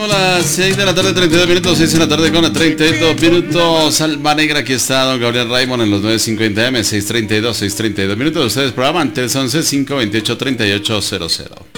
Son las 6 de la tarde, 32 minutos, 6 de la tarde con 32 minutos. Alma Negra, aquí está don Gabriel Raymond en los 950M, 632 minutos. Ustedes programan 311-528-3800.